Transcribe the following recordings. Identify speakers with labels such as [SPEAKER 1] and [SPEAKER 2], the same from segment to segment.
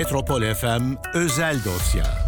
[SPEAKER 1] Metropol FM özel dosya.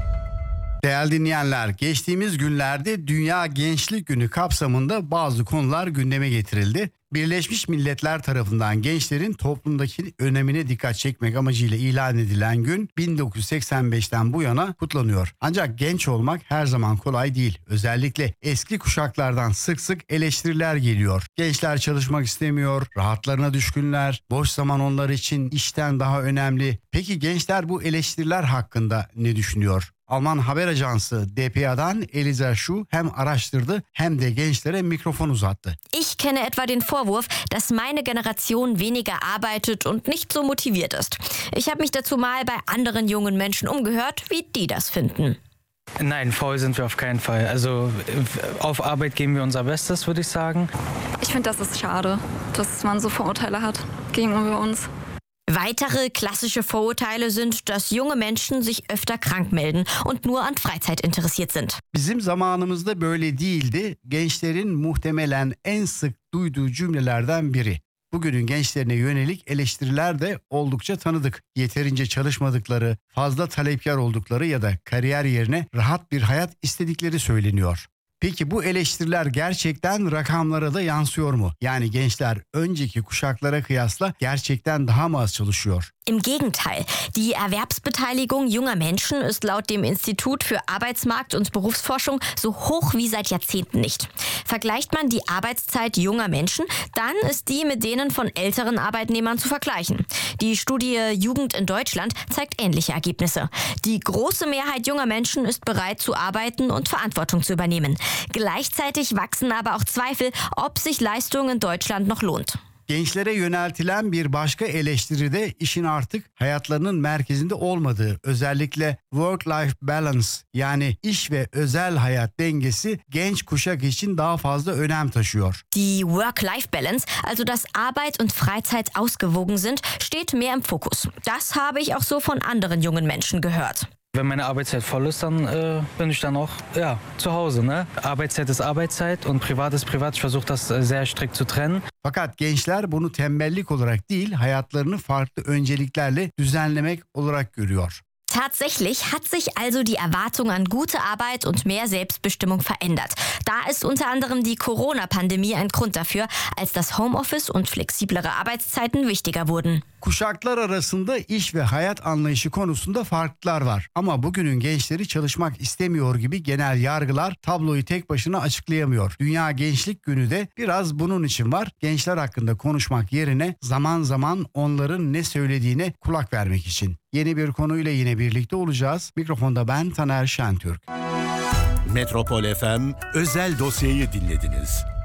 [SPEAKER 2] Değerli dinleyenler, geçtiğimiz günlerde Dünya Gençlik Günü kapsamında bazı konular gündeme getirildi. Birleşmiş Milletler tarafından gençlerin toplumdaki önemine dikkat çekmek amacıyla ilan edilen gün 1985'ten bu yana kutlanıyor. Ancak genç olmak her zaman kolay değil. Özellikle eski kuşaklardan sık sık eleştiriler geliyor. Gençler çalışmak istemiyor, rahatlarına düşkünler, boş zaman onlar için işten daha önemli. Peki gençler bu eleştiriler hakkında ne düşünüyor? Alman haber ajansı dpa'dan Elisa Schuh hem araştırdı hem de gençlere mikrofon uzattı.
[SPEAKER 3] Ich kenne etwa den Vorwurf, dass meine Generation weniger arbeitet und nicht so motiviert ist. Ich habe mich dazu mal bei anderen jungen Menschen umgehört, wie die das finden.
[SPEAKER 4] Nein, faul sind wir auf keinen Fall. Also auf Arbeit geben wir unser Bestes, würde ich sagen.
[SPEAKER 5] Ich finde, das ist schade, dass man so Vorurteile hat gegenüber uns.
[SPEAKER 3] Weitere klassische Vorurteile sind, dass junge Menschen sich öfter krank melden und nur an Freizeit interessiert sind.
[SPEAKER 2] Bizim zamanımızda böyle değildi. Gençlerin muhtemelen en sık duyduğu cümlelerden biri. Bugünün gençlerine yönelik eleştiriler de oldukça tanıdık. Yeterince çalışmadıkları, fazla talepkar oldukları ya da kariyer yerine rahat bir hayat istedikleri söyleniyor. Peki bu eleştiriler gerçekten rakamlara da yansıyor mu? Yani gençler önceki kuşaklara kıyasla gerçekten daha mı az çalışıyor?
[SPEAKER 3] Im Gegenteil, die Erwerbsbeteiligung junger Menschen ist laut dem Institut für Arbeitsmarkt und Berufsforschung so hoch wie seit Jahrzehnten nicht. Vergleicht man die Arbeitszeit junger Menschen, dann ist die mit denen von älteren Arbeitnehmern zu vergleichen. Die Studie Jugend in Deutschland zeigt ähnliche Ergebnisse. Die große Mehrheit junger Menschen ist bereit zu arbeiten und Verantwortung zu übernehmen. Gleichzeitig wachsen aber auch Zweifel, ob sich Leistung in Deutschland noch lohnt.
[SPEAKER 2] Gençlere yöneltilen bir başka eleştiri de işin artık hayatlarının merkezinde olmadığı, özellikle work-life balance yani iş ve özel hayat dengesi genç kuşak için daha fazla önem taşıyor.
[SPEAKER 3] Die Work-Life-Balance, also dass Arbeit und Freizeit ausgewogen sind, steht mehr im Fokus. Das habe ich auch so von anderen jungen Menschen gehört.
[SPEAKER 4] Wenn meine Arbeitszeit voll ist, dann bin ich dann auch zu Hause. Ne? Arbeitszeit ist Arbeitszeit und privat ist privat. Ich versuche das sehr strikt zu trennen.
[SPEAKER 2] Fakat gençler bunu tembellik olarak değil, hayatlarını farklı önceliklerle düzenlemek olarak görüyor.
[SPEAKER 3] Tatsächlich hat sich also die Erwartung an gute Arbeit und mehr Selbstbestimmung verändert. Da ist unter anderem die Corona-Pandemie ein Grund dafür, als das Homeoffice und flexiblere Arbeitszeiten wichtiger wurden.
[SPEAKER 2] Kuşaklar arasında iş ve hayat anlayışı konusunda farklar var. Ama bugünün gençleri çalışmak istemiyor gibi genel yargılar tabloyu tek başına açıklayamıyor. Dünya Gençlik Günü de biraz bunun için var. Gençler hakkında konuşmak yerine zaman zaman onların ne söylediğine kulak vermek için. Yeni bir konuyla yine birlikte olacağız. Mikrofonda ben Taner Şentürk.
[SPEAKER 1] Metropol FM özel dosyayı dinlediniz.